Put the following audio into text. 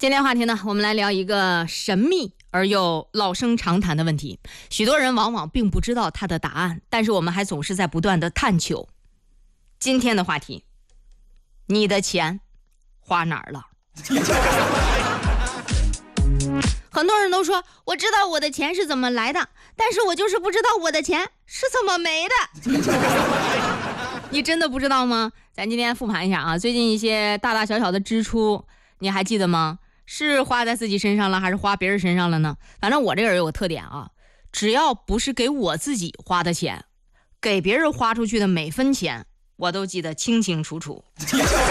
今天话题呢，我们来聊一个神秘而又老生常谈的问题，许多人往往并不知道它的答案，但是我们还总是在不断的探求。今天的话题，你的钱花哪儿了？很多人都说我知道我的钱是怎么来的，但是我就是不知道我的钱是怎么没的。你真的不知道吗？咱今天复盘一下啊，最近一些大大小小的支出你还记得吗？是花在自己身上了还是花别人身上了呢？反正我这个人有个特点啊，只要不是给我自己花的钱，给别人花出去的每分钱我都记得清清楚楚。